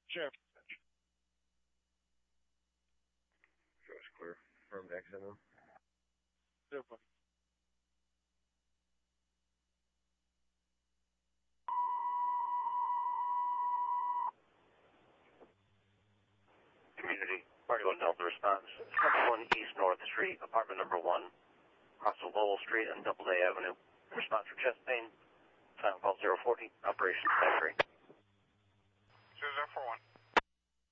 Sheriff. Show's clear. From exit now. 0-4. Community, Party 1 Delta response. 21 East North Street, apartment number 1, across the Lowell Street and Doubleday Avenue. Response for chest pain. Final call 040, operation factory. 041.